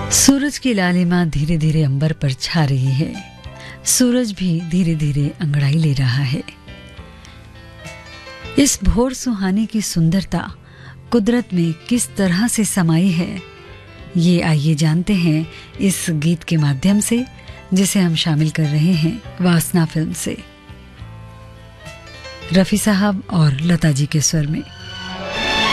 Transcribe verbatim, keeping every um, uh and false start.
सूरज की लालिमा धीरे धीरे अंबर पर छा रही है। सूरज भी धीरे धीरे अंगड़ाई ले रहा है। इस भोर सुहाने की सुंदरता कुदरत में किस तरह से समाई है, ये आइए जानते हैं इस गीत के माध्यम से, जिसे हम शामिल कर रहे हैं वासना फिल्म से। रफी साहब और लता जी के स्वर में।